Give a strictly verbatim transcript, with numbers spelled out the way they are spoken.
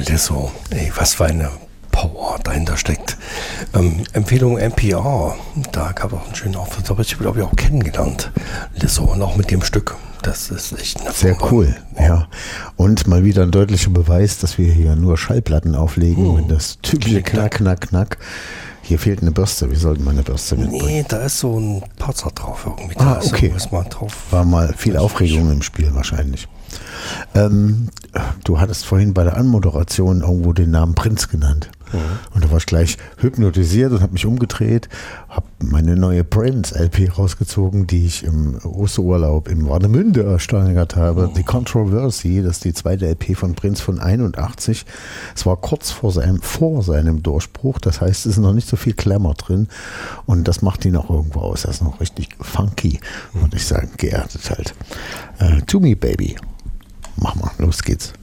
Lizzo, ey, was für eine Power dahinter steckt. Ähm, Empfehlung N P R, da gab es auch einen schönen Auftritt, aber ich glaube ich auch kennengelernt, Lizzo, und auch mit dem Stück. Das ist echt eine sehr Bombe. Cool, ja. Und mal wieder ein deutlicher Beweis, dass wir hier nur Schallplatten auflegen hm. und das typische Knack, Knack, Knack. Hier fehlt eine Bürste. Wir sollten mal eine Bürste mitbringen. Nee, da ist so ein Patzer drauf irgendwie. Ah, da okay. Ist mal drauf. War mal viel Aufregung im Spiel wahrscheinlich. Ähm, du hattest vorhin bei der Anmoderation irgendwo den Namen Prinz genannt. Mhm. Und da war ich gleich hypnotisiert und habe mich umgedreht, habe meine neue Prince-L P rausgezogen, die ich im Osterurlaub in Warnemünde ersteigert habe. Mhm. The Controversy, das ist die zweite L P von Prince von einundachtzig. Es war kurz vor seinem, vor seinem Durchbruch, das heißt, es ist noch nicht so viel Glamour drin und das macht ihn auch irgendwo aus. Das ist noch richtig funky, würde ich sagen, geerdet halt. Uh, to me, baby. Mach mal, los geht's.